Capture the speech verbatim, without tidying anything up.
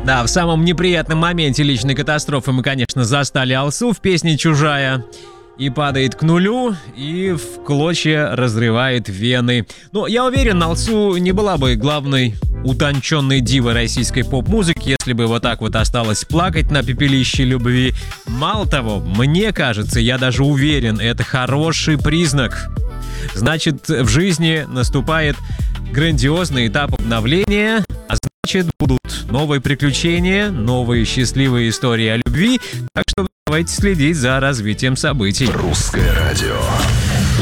Да, в самом неприятном моменте личной катастрофы мы, конечно, застали Алсу в песне «Чужая». И падает к нулю, и в клочья разрывает вены. Но я уверен, Алсу не была бы главной утонченной дивой российской поп-музыки, если бы вот так вот осталась плакать на пепелище любви. Мало того, мне кажется, я даже уверен, это хороший признак. Значит, в жизни наступает грандиозный этап обновления, а значит, будут новые приключения, новые счастливые истории о любви. Так что давайте следить за развитием событий. Русское радио.